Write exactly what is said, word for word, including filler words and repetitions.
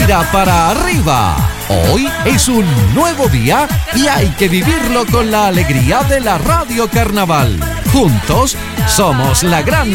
mira para arriba. Hoy es un nuevo día y hay que vivirlo con la alegría de la Radio Carnaval. Juntos somos la gran